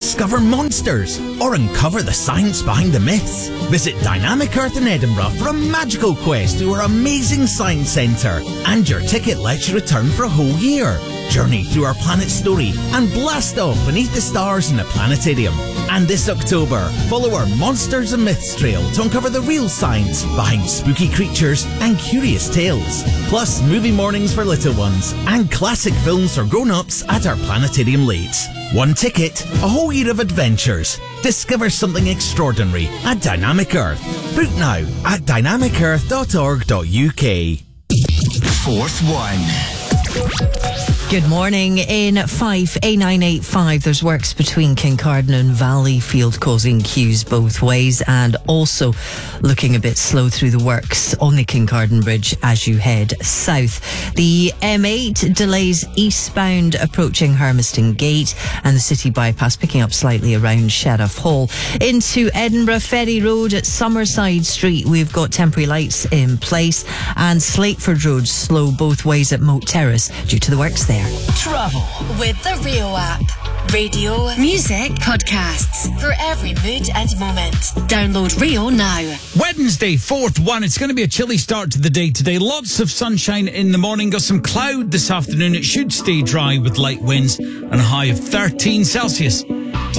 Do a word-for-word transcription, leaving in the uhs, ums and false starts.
discover monsters, or uncover the science behind the myths. Visit Dynamic Earth in Edinburgh for a magical quest to our amazing science centre, and your ticket lets you return for a whole year. Journey through our planet's story and blast off beneath the stars in the planetarium. And this October, follow our Monsters and Myths trail to uncover the real science behind spooky creatures and curious tales. Plus, movie mornings for little ones and classic films for grown-ups at our planetarium late. One ticket, a whole year of adventures. Discover something extraordinary at Dynamic Earth. Book now at dynamic earth dot org dot U K. Fourth one. Good morning. In five A nine eight five, there's works between Kincardine and Valleyfield causing queues both ways, and also looking a bit slow through the works on the Kincardine Bridge as you head south. The M eight delays eastbound approaching Hermiston Gate, and the city bypass picking up slightly around Sheriff Hall. Into Edinburgh Ferry Road at Summerside Street, we've got temporary lights in place, and Slateford Road slow both ways at Moat Terrace due to the works there. Travel with the Rio app. Radio, music, podcasts for every mood and moment. Download Rio now. Wednesday, fourth one. It's going to be a chilly start to the day today. Lots of sunshine in the morning. Got some cloud this afternoon. It should stay dry with light winds and a high of thirteen Celsius.